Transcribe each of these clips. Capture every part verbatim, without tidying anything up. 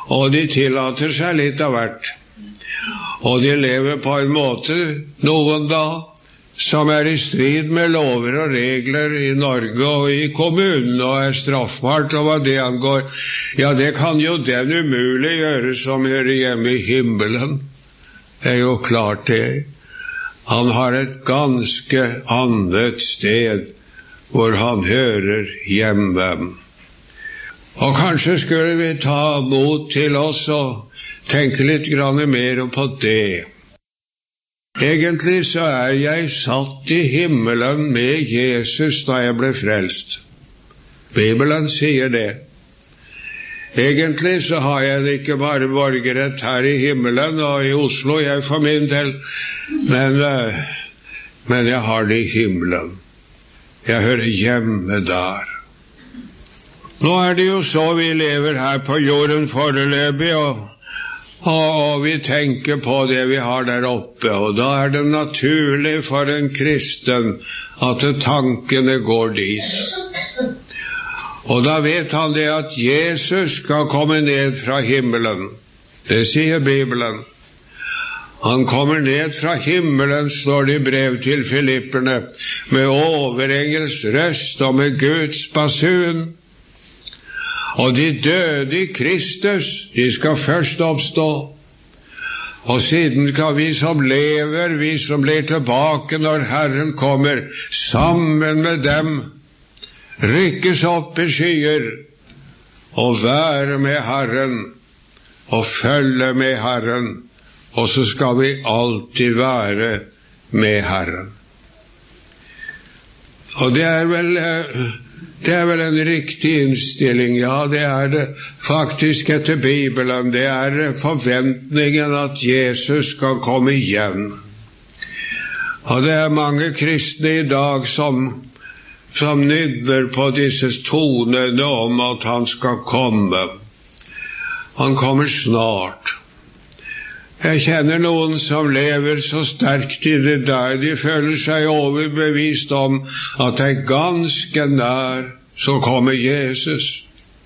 og de tillater seg litt av hvert. Og de lever på en måte, noen da, som er i strid med lover og regler i Norge og i kommunen, og er straffbart, og hva det angår. Ja, det kan jo den umulig gjøre som hører hjemme i himmelen. Det er jo klart det. Han har et ganske annet sted hvor han hører hjemme. Og kanskje skulle vi ta mot til oss og tenke litt grann mer på det. Egentlig så er jeg satt i himmelen med Jesus da jeg ble frelst. Bibelen sier det. Egentlig så har jeg ikke bare borgerrett her i himmelen og i Oslo, jeg for min del, men, men jeg har det i himmelen. Jeg hører hjemme der. Nå er det jo så vi lever her på jorden foreløpig, og, og, og vi tenker på det vi har der oppe, og da er det naturlig for en kristen at tankene går dit. Og da vet han det at Jesus skal komme ned fra himmelen. Det sier Bibelen. Han kommer ned fra himmelen, står det i brev til Filipperne, med overengels røst og med Guds basun. Og de døde i Kristus, de skal først oppstå. Og siden skal vi som lever, vi som blir tilbake når Herren kommer, sammen med dem, rykkes opp i skyer, og være med Herren, og følge med Herren, og så skal vi alltid være med Herren. Og det er vel... Det er vel en riktig innstilling, ja, det er det faktisk etter Bibelen. Det er forventningen at Jesus skal komme igjen. Og det er mange kristne i dag som, som nydder på disse tonene om at han skal komme. Han kommer snart. Jeg kjenner noen som lever så sterkt i det der. De føler seg overbevist om at det er ganske nær, så kommer Jesus.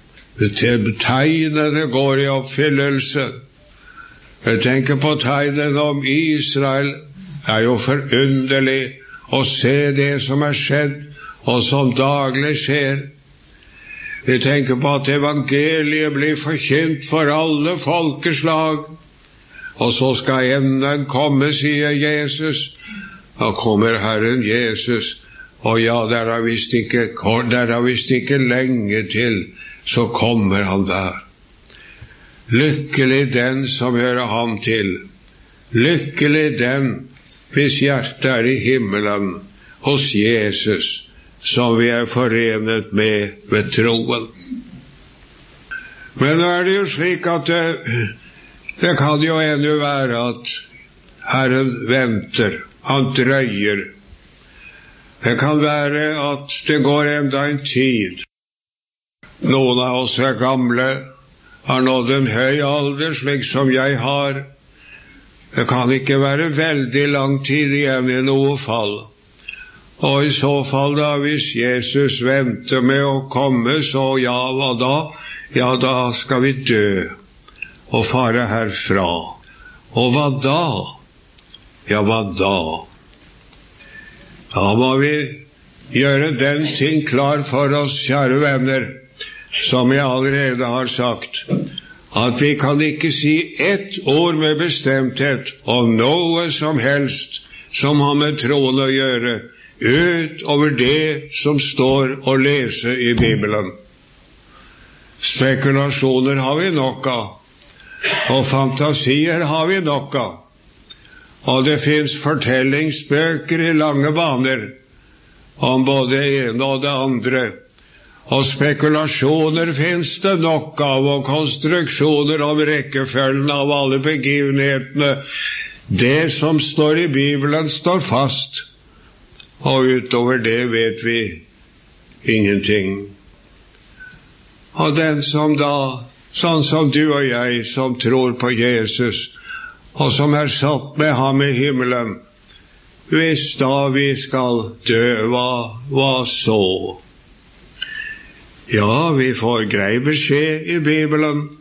Tegnene går i oppfyllelse. Jeg tenker på tegnene om Israel. Det er jo forunderlig å se det som er skjedd, og som daglig skjer. Vi tenker på at evangeliet blir forkynt for alle folkeslag. Og så skal enden komme, sier Jesus. Da kommer Herren Jesus. Og ja, der er visst ikke, der er visst ikke lenge til, så kommer han der. Lykkelig den som hører ham til. Lykkelig den, hvis hjertet er i himmelen, hos Jesus, som vi er forenet med ved troen. Men nå er det jo slik at det, Det kan jo ennå være at Herren venter, han drøyer. Det kan være at det går enda en tid. Noen av oss er gamle, har nådd en høy alder, slik som jeg har. Det kan ikke være veldig lang tid igjen i noe fall. Og i så fall da, hvis Jesus venter med å komme, så ja, hva da? Ja, da skal vi dø og fare herfra. Og hva da? Ja, hva da? Da må vi gjøre den ting klar for oss, kjære venner, som jeg allerede har sagt, at vi kan ikke si ett ord med bestemthet om noe som helst som har med troen å gjøre, utover det som står å lese i Bibelen. Spekulasjoner har vi nok av, og fantasier har vi nok av. Og det finnes fortellingsbøker i lange baner om både det ene og det andre. Og spekulasjoner finnes det nok av, og konstruksjoner om rekkefølgen av alle begivenhetene. Det som står i Bibelen står fast, og utover det vet vi ingenting. Og den som da, sånn som du og jeg, som tror på Jesus, og som er satt med ham i himmelen, hvis da vi skal dø, hva, hva så? Ja, vi får grei beskjed i Bibelen